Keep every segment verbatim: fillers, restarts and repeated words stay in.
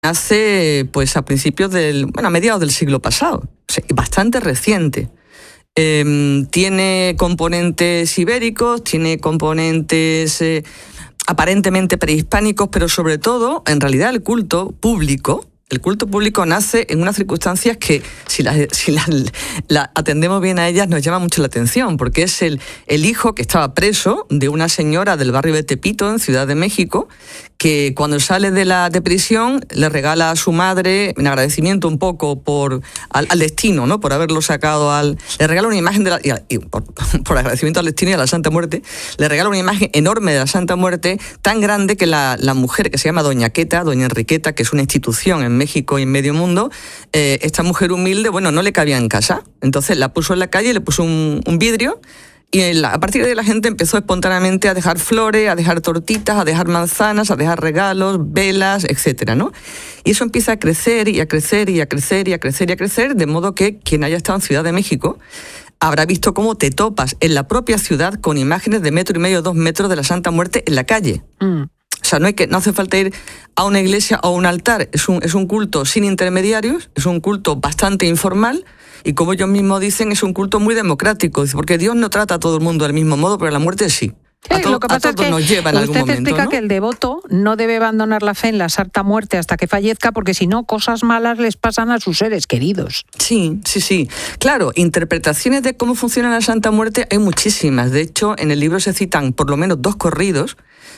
hace pues a principios del, bueno, a mediados del siglo pasado, o sea, bastante reciente. Eh, tiene componentes ibéricos, tiene componentes eh, aparentemente prehispánicos, pero sobre todo, en realidad, el culto público, el culto público nace en unas circunstancias que, si las si la, la atendemos bien a ellas, nos llama mucho la atención, porque es el, el hijo que estaba preso de una señora del barrio de Tepito, en Ciudad de México, que cuando sale de la de prisión le regala a su madre, en agradecimiento un poco por al, al destino, ¿no? Por haberlo sacado al... Le regala una imagen de la... Y, y por, por agradecimiento al destino y a la Santa Muerte, le regala una imagen enorme de la Santa Muerte, tan grande que la, la mujer, que se llama Doña Queta, Doña Enriqueta, que es una institución en México y en medio mundo, eh, esta mujer humilde, bueno, no le cabía en casa. Entonces la puso en la calle, le puso un, un vidrio, y la, a partir de ahí la gente empezó espontáneamente a dejar flores, a dejar tortitas, a dejar manzanas, a dejar regalos, velas, etcétera, ¿no? Y eso empieza a crecer y a crecer y a crecer y a crecer y a crecer, de modo que quien haya estado en Ciudad de México habrá visto cómo te topas en la propia ciudad con imágenes de metro y medio, dos metros de la Santa Muerte en la calle. Mm. O sea, no, hay que, no hace falta ir a una iglesia o a un altar, es un, es un culto sin intermediarios, es un culto bastante informal, y como ellos mismos dicen, es un culto muy democrático, porque Dios no trata a todo el mundo del mismo modo, pero la muerte sí. Sí, a, to- lo que pasa a todos es que nos lleva en algún usted momento, explica, ¿no? que el devoto no debe abandonar la fe en la Santa Muerte hasta que fallezca, porque si no, cosas malas les pasan a sus seres queridos. Sí, sí, sí. Claro, interpretaciones de cómo funciona la Santa Muerte hay muchísimas. De hecho, en el libro se citan por lo menos dos corridos,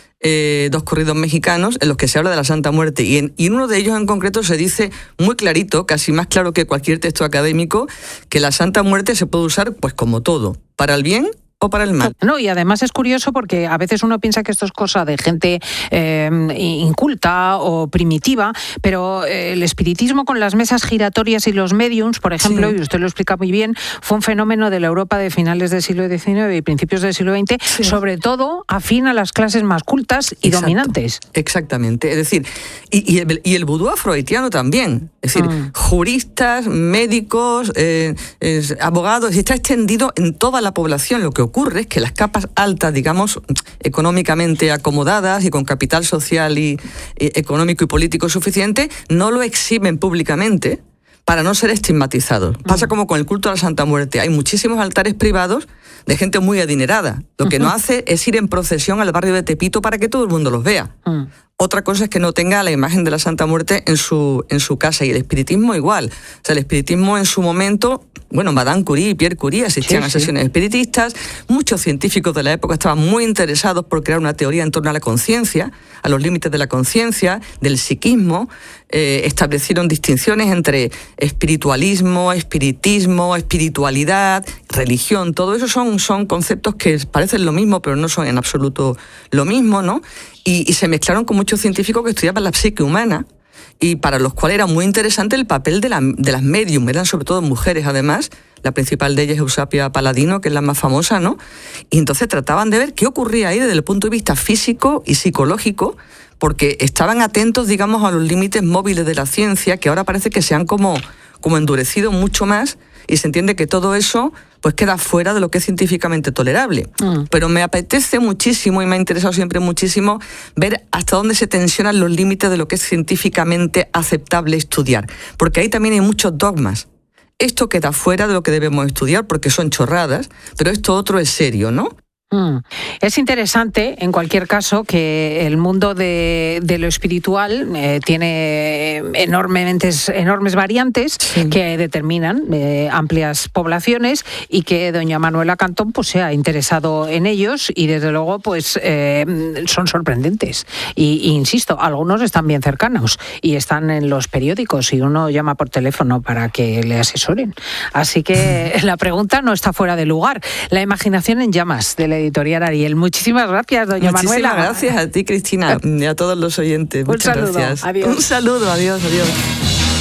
Eh, dos corridos mexicanos en los que se habla de la Santa Muerte, y en, y en uno de ellos en concreto se dice muy clarito, casi más claro que cualquier texto académico, que la Santa Muerte se puede usar pues como todo, para el bien o para el mal. No, y además es curioso porque a veces uno piensa que esto es cosa de gente eh, inculta o primitiva, pero eh, el espiritismo con las mesas giratorias y los médiums, por ejemplo, sí, y usted lo explica muy bien, fue un fenómeno de la Europa de finales del siglo diecinueve y principios del siglo veinte, sí, sobre todo afín a las clases más cultas y Exacto, dominantes. Exactamente, es decir, y, y, el, y el vudú afrohaitiano también, es decir, mm. juristas, médicos, eh, eh, abogados, está extendido en toda la población. Lo que ocurre es que las capas altas, digamos, económicamente acomodadas y con capital social y, y económico y político suficiente, no lo exhiben públicamente para no ser estigmatizados. Uh-huh. Pasa como con el culto a la Santa Muerte. Hay muchísimos altares privados de gente muy adinerada. Lo que uh-huh. no hace es ir en procesión al barrio de Tepito para que todo el mundo los vea. Uh-huh. Otra cosa es que no tenga la imagen de la Santa Muerte en su, en su casa. Y el espiritismo igual. O sea, el espiritismo en su momento, bueno, Madame Curie y Pierre Curie asistían sí, a sesiones sí. espiritistas. Muchos científicos de la época estaban muy interesados por crear una teoría en torno a la conciencia, a los límites de la conciencia, del psiquismo. Eh, establecieron distinciones entre espiritualismo, espiritismo, espiritualidad, religión. Todo eso son, son conceptos que parecen lo mismo, pero no son en absoluto lo mismo, ¿no? Y, y se mezclaron con muchos científicos que estudiaban la psique humana y para los cuales era muy interesante el papel de, la, de las médium. Eran sobre todo mujeres, además. La principal de ellas es Eusapia Paladino, que es la más famosa, ¿no? Y entonces trataban de ver qué ocurría ahí desde el punto de vista físico y psicológico, porque estaban atentos, digamos, a los límites móviles de la ciencia, que ahora parece que se han como, como endurecido mucho más, y se entiende que todo eso pues queda fuera de lo que es científicamente tolerable. Mm. Pero me apetece muchísimo y me ha interesado siempre muchísimo ver hasta dónde se tensionan los límites de lo que es científicamente aceptable estudiar, porque ahí también hay muchos dogmas. Esto queda fuera de lo que debemos estudiar porque son chorradas, pero esto otro es serio, ¿no? Mm. Es interesante, en cualquier caso, que el mundo de, de lo espiritual eh, tiene enormes, enormes variantes sí. que determinan eh, amplias poblaciones y que doña Manuela Cantón pues, se ha interesado en ellos y desde luego pues eh, son sorprendentes. Y, y insisto, algunos están bien cercanos y están en los periódicos y uno llama por teléfono para que le asesoren. Así que la pregunta no está fuera de lugar. La imaginación en llamas de la editorial Ariel. Muchísimas gracias, doña Muchísimas Manuela. Muchísimas gracias a ti, Cristina, y a todos los oyentes. Un Muchas saludo. gracias. Adiós. Un saludo. Adiós, adiós.